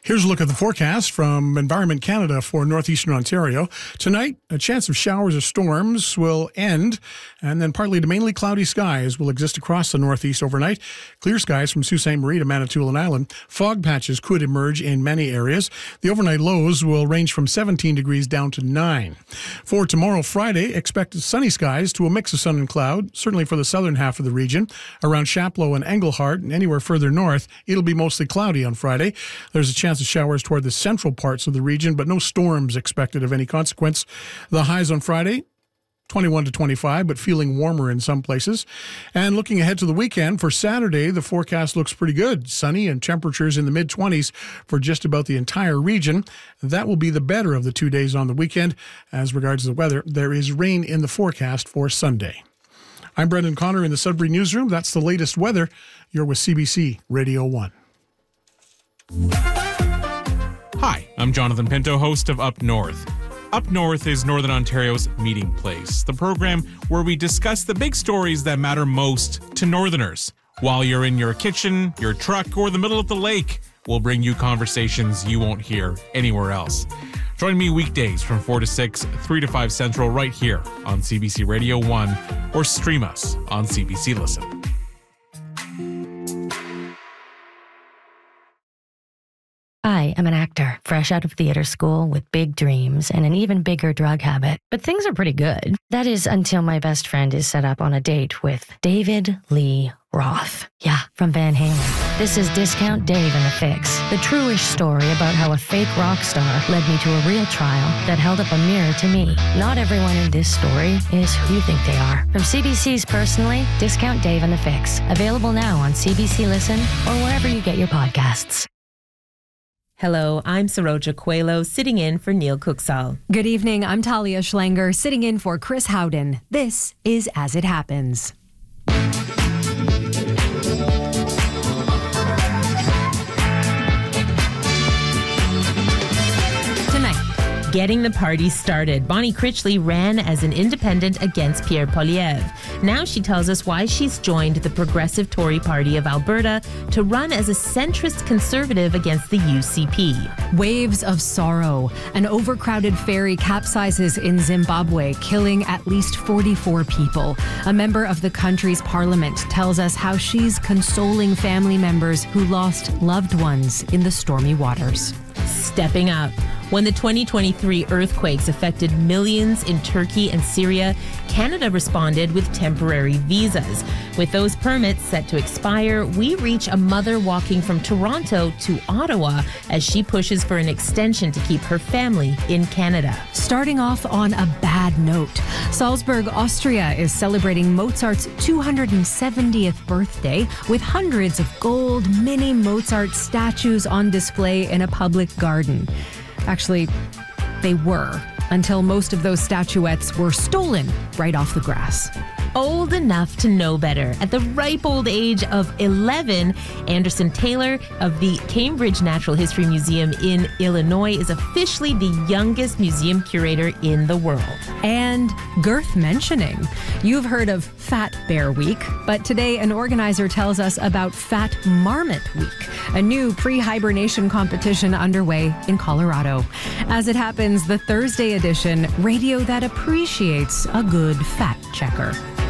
Here's a look at the forecast from Environment Canada for northeastern Ontario. Tonight, a chance of showers or storms will end, and then partly to mainly cloudy skies will exist across the northeast overnight. Clear skies from Sault Ste. Marie to Manitoulin Island. Fog patches could emerge in many areas. The overnight lows will range from 17 degrees down to 9. For tomorrow, Friday, expect sunny skies to a mix of sun and cloud, certainly for the southern half of the region. Around Chapleau and Englehart and anywhere further north, it'll be mostly cloudy on Friday. There's a chance of showers toward the central parts of the region, but no storms expected of any consequence. The highs on Friday, 21 to 25, but feeling warmer in some places. And looking ahead to the weekend, for Saturday, the forecast looks pretty good. Sunny and temperatures in the mid-20s for just about the entire region. That will be the better of the 2 days on the weekend. As regards to the weather, there is rain in the forecast for Sunday. I'm Brendan Connor in the Sudbury Newsroom. That's the latest weather. You're with CBC Radio 1. Hi, I'm Jonathan Pinto, host of Up North. Up North is Northern Ontario's meeting place, the program where we discuss the big stories that matter most to Northerners. While you're in your kitchen, your truck, or the middle of the lake, we'll bring you conversations you won't hear anywhere else. Join me weekdays from 4 to 6, 3 to 5 Central right here on CBC Radio 1 or stream us on CBC Listen. I am an actor, fresh out of theater school with big dreams and an even bigger drug habit. But things are pretty good. That is until my best friend is set up on a date with David Lee Roth. Yeah, from Van Halen. This is Discount Dave and the Fix, the true-ish story about how a fake rock star led me to a real trial that held up a mirror to me. Not everyone in this story is who you think they are. From CBC's Personally, Discount Dave and the Fix. Available now on CBC Listen or wherever you get your podcasts. Hello, I'm Saroja Coelho, sitting in for Neil Cooksall. Good evening, I'm Talia Schlanger, sitting in for Chris Howden. This is As It Happens. Getting the party started, Bonnie Critchley ran as an independent against Pierre Poilievre. Now she tells us why she's joined the Progressive Tory Party of Alberta to run as a centrist conservative against the UCP. Waves of sorrow. An overcrowded ferry capsizes in Zimbabwe, killing at least 44 people. A member of the country's parliament tells us how she's consoling family members who lost loved ones in the stormy waters. Stepping up. When the 2023 earthquakes affected millions in Turkey and Syria, Canada responded with temporary visas. With those permits set to expire, we reach a mother walking from Toronto to Ottawa as she pushes for an extension to keep her family in Canada. Starting off on a bad note, Salzburg, Austria is celebrating Mozart's 270th birthday with hundreds of gold mini Mozart statues on display in a public garden. Actually, they were, until most of those statuettes were stolen right off the grass. Old enough to know better. At the ripe old age of 11, Anderson Taylor of the Cambridge Natural History Museum in Illinois is officially the youngest museum curator in the world. And girth mentioning. You've heard of Fat Bear Week, but today an organizer tells us about Fat Marmot Week, a new pre-hibernation competition underway in Colorado. As it happens, the Thursday edition, radio that appreciates a good fact checker.